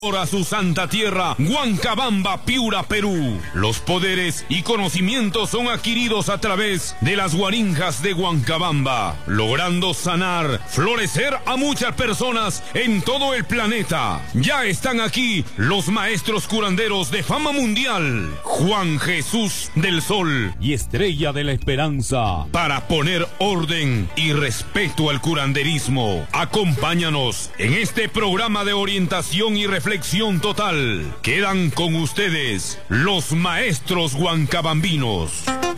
A su santa tierra, Huancabamba, Piura, Perú. Los poderes y conocimientos son adquiridos a través de las guarinjas de Huancabamba, logrando sanar, florecer a muchas personas en todo el planeta. Ya están aquí los maestros curanderos de fama mundial, Juan Jesús del Sol y Estrella de la Esperanza, para poner orden y respeto al curanderismo. Acompáñanos en este programa de orientación y reflexión total. Quedan con ustedes los maestros huancabambinos.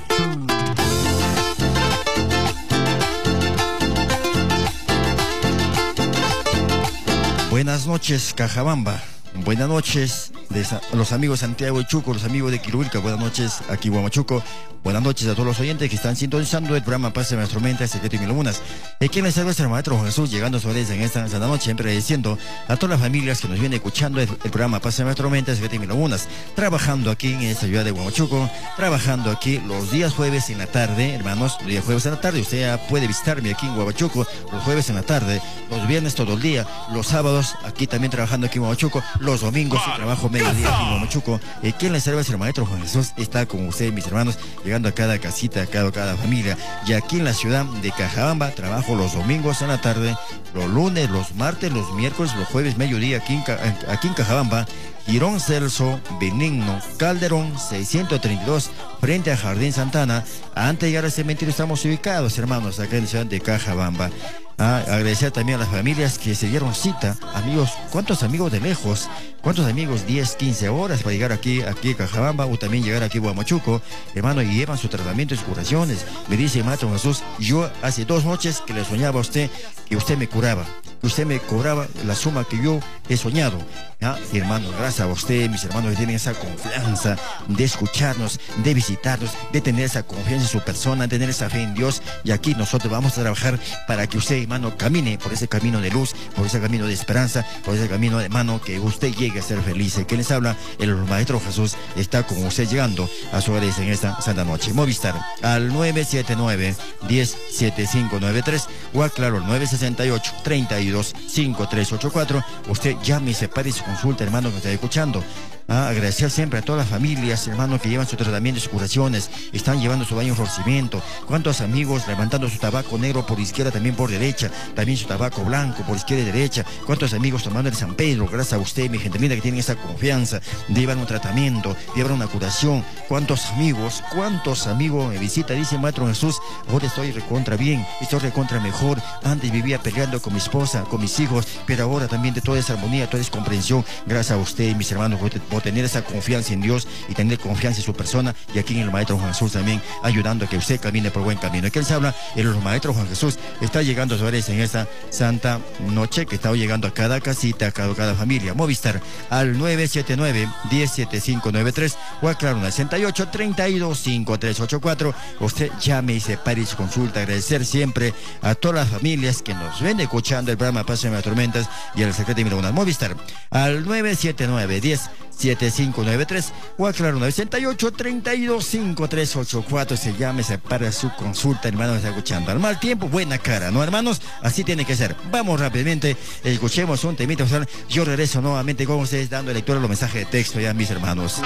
Buenas noches, Cajabamba. Buenas noches los amigos de Santiago y Chuco, los amigos de Quiruilca. Buenas noches aquí Huamachuco. Buenas noches a todos los oyentes que están sintonizando el programa Paz de nuestra mente, Secreto y Mil Lunas. Quien les habla es el maestro Juan Jesús, llegando a su vez en esta noche, siempre diciendo a todas las familias que nos vienen escuchando el programa Paz de nuestra mente, Secreto y Mil Lunas, trabajando aquí en esta ciudad de Huamachuco, trabajando aquí los días jueves en la tarde, hermanos, los días jueves en la tarde. Usted ya puede visitarme aquí en Huamachuco los jueves en la tarde, los viernes todo el día, los sábados aquí también trabajando aquí en Huamachuco, los domingos trabajo mediodía aquí en Huamachuco. Quien les habla es el maestro Juan Jesús, está con ustedes, mis hermanos, llegando a cada casita, a cada familia. Y aquí en la ciudad de Cajabamba trabajo los domingos en la tarde, los lunes, los martes, los miércoles, los jueves mediodía aquí en Cajabamba. Girón Celso, Benigno, Calderón, 632, frente a Jardín Santana. Antes de llegar al cementerio estamos ubicados, hermanos, acá en la ciudad de Cajabamba. Agradecer también a las familias que se dieron cita. Amigos, ¿cuántos amigos de lejos? ¿Cuántos amigos? 10, 15 horas para llegar aquí a Cajabamba, o también llegar aquí a Huamachuco, hermano, y llevan su tratamiento y sus curaciones. Me dice Maestro Jesús, yo hace 2 noches que le soñaba a usted que usted me curaba, que usted me cobraba la suma que yo he soñado. Hermano, gracias a usted, mis hermanos, que tienen esa confianza de escucharnos, de visitarnos, de tener esa confianza en su persona, de tener esa fe en Dios. Y aquí nosotros vamos a trabajar para que usted, hermano, camine por ese camino de luz, por ese camino de esperanza, por ese camino, hermano, que usted llegue a ser feliz. El que les habla, el maestro Jesús, está con usted llegando a su hora en esta santa noche. Movistar al 979-107593 o claro, al 968-325384. Usted llame y separe su consulta, hermano, que está escuchando. Agradecer siempre a todas las familias, hermanos, que llevan su tratamiento y sus curaciones, están llevando su baño de florecimiento. Cuántos amigos levantando su tabaco negro por izquierda, también por derecha, también su tabaco blanco por izquierda y derecha. Cuántos amigos tomando el San Pedro, gracias a usted, mi gente linda, que tienen esa confianza de llevar un tratamiento, de llevar una curación. Cuántos amigos me visitan, dice Maestro Jesús, ahora estoy recontra bien, estoy recontra mejor. Antes vivía peleando con mi esposa, con mis hijos, pero ahora también de toda esa armonía, toda esa comprensión, gracias a usted, mis hermanos, por tener esa confianza en Dios y tener confianza en su persona. Y aquí en el maestro Juan Jesús también ayudando a que usted camine por buen camino. Aquí se habla, el maestro Juan Jesús está llegando a su en esta santa noche, que está llegando a cada casita, a cada familia. Movistar al 979-107593 o al claro, 68-325384. Usted llame y separe su consulta. Agradecer siempre a todas las familias que nos ven escuchando el programa Paz en las Tormentas y el Secreto de Mil Lunas. Movistar al 979-107593 o aclaro 968-325384. Se llame, se para su consulta, hermano, está escuchando. Al mal tiempo, buena cara, ¿no, hermanos? Así tiene que ser. Vamos rápidamente, escuchemos un temita. Yo regreso nuevamente con ustedes dando lectura a los mensajes de texto, ya, mis hermanos.